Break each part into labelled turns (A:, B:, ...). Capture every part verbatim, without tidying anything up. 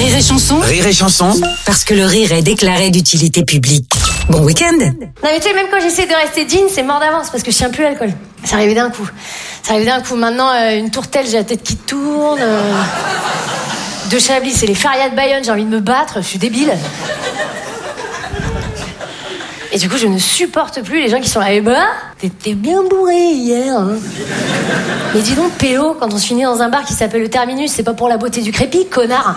A: Rire et chanson.
B: Rire et chanson.
A: Parce que le rire est déclaré d'utilité publique. Bon week-end.
C: Non mais tu sais, même quand j'essaie de rester digne, c'est mort d'avance parce que je tiens plus l'alcool. C'est arrivé d'un coup. C'est arrivé d'un coup. Maintenant, euh, une tourtelle, j'ai la tête qui tourne. Euh... De Chablis, c'est les férias de Bayonne, j'ai envie de me battre, je suis débile. Et du coup, je ne supporte plus les gens qui sont là. Eh ben, t'étais bien bourré hier. Hein. Mais dis donc, Pélo, quand on se finit dans un bar qui s'appelle le Terminus, c'est pas pour la beauté du crépi, connard.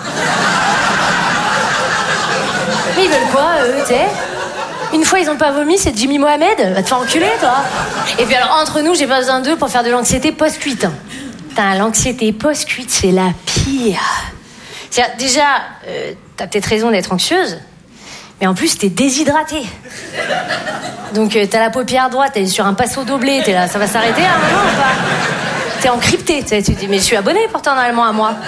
C: Mais ils veulent quoi, eux, tu sais? Une fois, ils ont pas vomi, c'est Jimmy Mohamed. Va te faire enculer, toi. Et puis alors, entre nous, j'ai pas besoin d'eux pour faire de l'anxiété post-cuite. Putain, l'anxiété post-cuite, c'est la pire. C'est-à-dire, déjà, euh, t'as peut-être raison d'être anxieuse, mais en plus, t'es déshydratée. Donc, euh, t'as la paupière droite, t'es sur un passo doblé, t'es là, ça va s'arrêter à un moment ou pas? T'es encrypté, tu te dis, mais je suis abonnée pourtant normalement à moi.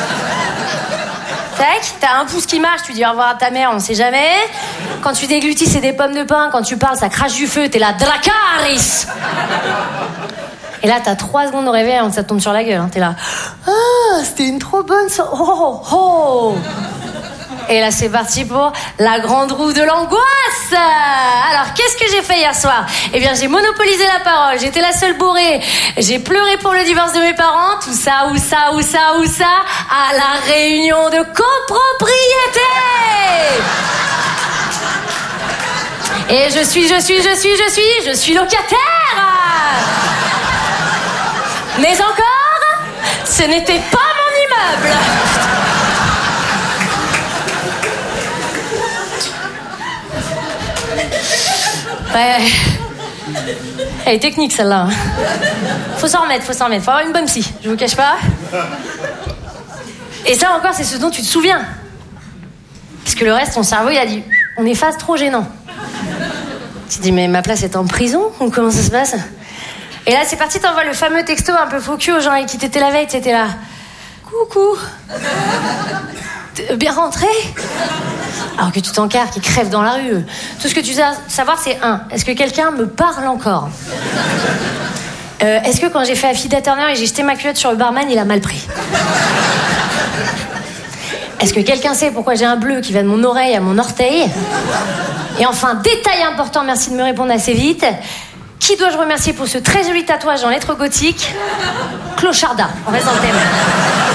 C: Tac, t'as un pouce qui marche, tu dis au revoir à ta mère, on sait jamais. Quand tu déglutis, c'est des pommes de pain. Quand tu parles, ça crache du feu, t'es là, Dracarys. Et là, t'as trois secondes de réveil avant que ça te tombe sur la gueule. Hein. T'es là, ah, c'était une trop bonne so- oh, oh. Et là, c'est parti pour la grande roue de l'angoisse. Alors, qu'est-ce que j'ai fait hier soir? Eh bien, j'ai monopolisé la parole. J'étais la seule bourrée. J'ai pleuré pour le divorce de mes parents. Tout ça, où ça, où ça, où ça? À la réunion de copropriété. Et je suis, je suis, je suis, je suis, je suis locataire. Mais encore, ce n'était pas mon immeuble. Ouais. Elle est technique celle-là. Faut s'en remettre, faut s'en remettre. Faut avoir une bonne psy, je vous cache pas. Et ça encore, c'est ce dont tu te souviens. Parce que le reste, ton cerveau, il a dit, on efface, trop gênant. Tu te dis, mais ma place est en prison ou comment ça se passe? Et là, c'est parti, t'envoies le fameux texto un peu faux cul aux gens avec qui t'étais la veille. T'étais là, coucou. T'es bien rentré? Alors que tu t'encarres, qui crève dans la rue. Tout ce que tu dois savoir, c'est un, est-ce que quelqu'un me parle encore? euh, Est-ce que quand j'ai fait Affida Turner et j'ai jeté ma culotte sur le barman, il a mal pris? Est-ce que quelqu'un sait pourquoi j'ai un bleu qui va de mon oreille à mon orteil? Et enfin, détail important, merci de me répondre assez vite. Qui dois-je remercier pour ce très joli tatouage en lettres gothiques? Clocharda, on reste dans le thème.